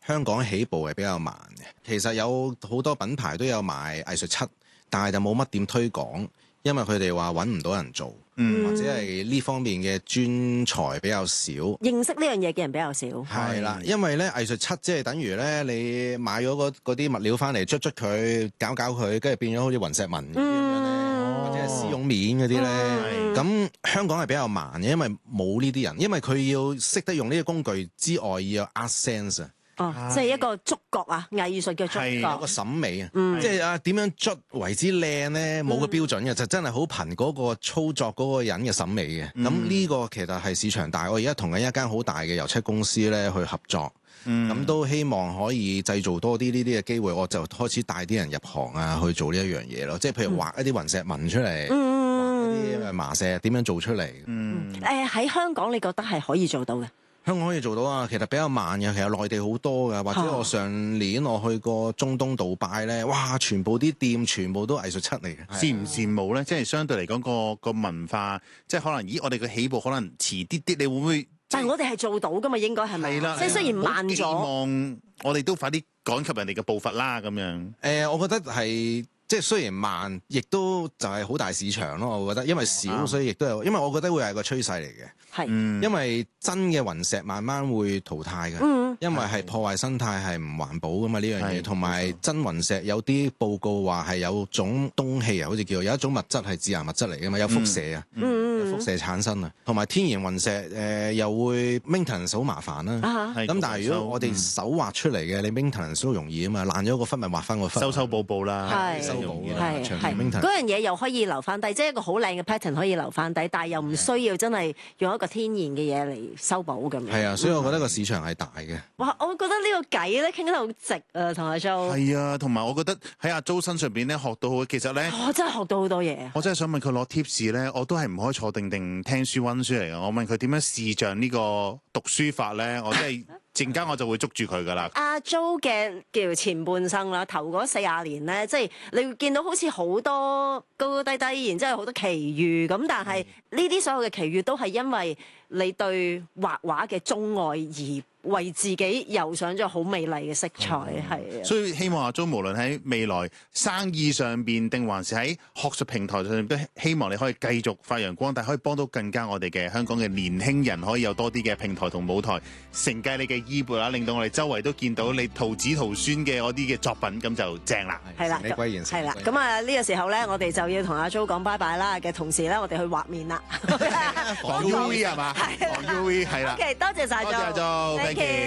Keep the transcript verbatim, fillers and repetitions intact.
香港起步係比較慢嘅。其實有好多品牌都有賣藝術漆，但係就冇乜點推廣，因為佢哋話揾唔到人做， 嗯、 或者係呢方面嘅專才比較少， 認識呢樣嘢嘅人比較少。 係啦，因為咧藝術漆即係等於咧你買咗嗰啲物料翻嚟，捽捽佢，搞搞佢，跟住變咗好似雲石紋咁樣咧， 嗯、 或者係絲絨面嗰啲咧。咁、嗯、香港係比較慢嘅，因為冇呢啲人，因為佢要識得用呢個工具之外，要有 art sense 啊。 哦，即係一個觸覺啊，藝術嘅觸覺， 有個審美啊， 嗯、 即係啊點樣捽為之靚咧，冇個標準嘅，嗯、就真係好憑嗰個操作嗰個人嘅審美嘅。咁呢、嗯、個其實係市場大，我而家同緊一間好大嘅油漆公司咧去合作，咁、嗯、都希望可以製造多啲呢啲嘅機會，我就開始帶啲人入行啊去做呢一樣嘢咯。即係譬如畫一啲雲石紋出嚟，嗯、畫一啲麻石點樣做出嚟。誒喺、 嗯呃、香港你覺得係可以做到嘅？ 香港可以做到啊，其實比較慢嘅，其實內地好多㗎，或者我上年我去過中東杜拜咧，哇，全部啲店全部都藝術漆嚟嘅。 羨唔羨慕咧？即係相對嚟講個個文化，即係可能咦，我哋嘅起步可能遲啲啲，你會唔會？ 但係我哋係做到㗎嘛，應該係咪？係啦，即係雖然慢咗，希望我哋都快啲趕及人哋嘅步伐啦，咁樣。誒、 呃，我覺得係。即係雖然慢，亦都就係好大市場咯。我覺得，因為少，所以亦都有。因為我覺得會係個趨勢嚟嘅。係是，因為真嘅雲石慢慢會淘汰嘅。嗯，因為係破壞生態，係唔環保噶嘛呢樣嘢。同埋真雲石有啲報告話係有種氡氣啊，好似叫有一種物質係致癌物質嚟噶嘛，有輻射啊，嗯、有輻射產生啊。同埋天然雲石誒、呃、又會 maintenance 好麻煩啦。咁、啊、但係如果我哋手畫出嚟嘅，你 maintenance 都容易啊嘛，爛咗個忽咪畫翻個忽， 修修補補啦。 係係係，嗰樣嘢又可以留翻低，即係一個好靚嘅 pattern 可以留翻低，但係又唔需要真係用一個天然嘅嘢嚟修補咁樣。係啊，所以我覺得個市場係大嘅。 哇，我覺得呢個計咧傾得好直啊，同阿 Jo。 係啊，同埋我覺得喺阿 Jo 身上邊咧學到好，其實咧我真係學到好多嘢。 我真係想問佢攞 tips 咧，我都係唔可以坐定定聽書溫書嚟嘅。我問佢點樣視像呢個讀書法咧，我真係。陣間我就會捉住佢噶啦。阿 Jo 嘅叫前半生啦，頭嗰四十年咧，即係你會見到好似好多高高低低，然之後好多奇遇咁，但係呢啲所有嘅奇遇都係因為你對畫畫嘅鍾愛而為自己油上咗好美麗嘅色彩，係、嗯。 所以希望阿 Jo 無論喺未來生意上邊，定還是喺學術平台上邊，都希望你可以繼續發揚光大，可以幫到更加我哋嘅香港嘅年輕人，可以有多啲嘅平台同舞台，承繼你嘅衣缽啦，令到我哋周圍都見到你徒子徒孫嘅嗰啲嘅作品，咁就正啦。 係啦，係啦。咁啊呢個時候咧，我哋就要同阿 Jo 講拜拜啦嘅同時咧，我哋去畫面啦。 防 U V 係嘛？防 U V 係啦。 OK， 多謝晒 Jo。